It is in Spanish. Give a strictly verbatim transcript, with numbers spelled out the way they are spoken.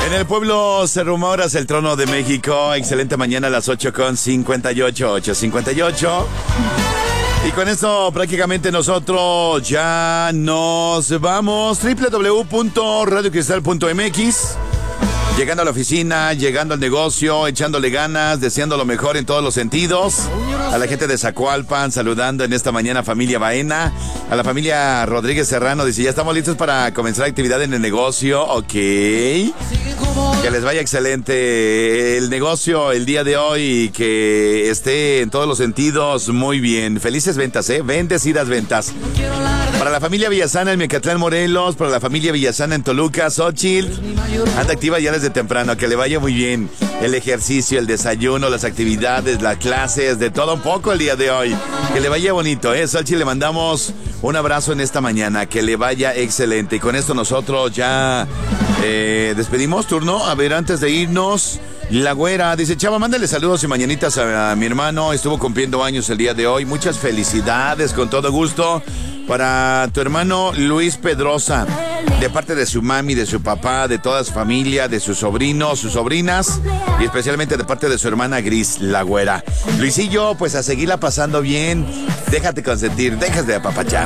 En el pueblo se rumora el trono de México. Excelente mañana a las ocho con cincuenta y ocho, ocho cincuenta y ocho. Y con esto prácticamente nosotros ya nos vamos. doble u doble u doble u punto radio cristal punto m x. Llegando a la oficina, llegando al negocio, echándole ganas, deseando lo mejor en todos los sentidos. A la gente de Zacualpan, saludando en esta mañana familia Baena. A la familia Rodríguez Serrano, dice, ya estamos listos para comenzar la actividad en el negocio. Ok. Que les vaya excelente el negocio el día de hoy y que esté en todos los sentidos muy bien. Felices ventas, ¿eh? Bendecidas ventas. Para la familia Villasana en Mecatlán, Morelos, para la familia Villasana en Toluca, Xochitl, anda activa ya desde temprano, que le vaya muy bien el ejercicio, el desayuno, las actividades, las clases, de todo un poco el día de hoy. Que le vaya bonito, ¿eh? Xochitl, le mandamos un abrazo en esta mañana, que le vaya excelente. Y con esto nosotros ya eh, despedimos turno. A ver, antes de irnos, la güera dice, Chava, mándale saludos y mañanitas a, a mi hermano, estuvo cumpliendo años el día de hoy. Muchas felicidades, con todo gusto. Para tu hermano Luis Pedrosa, de parte de su mami, de su papá, de toda su familia, de sus sobrinos, sus sobrinas, y especialmente de parte de su hermana Gris, la güera. Luisillo, pues a seguirla pasando bien, déjate consentir, déjate de apapachar.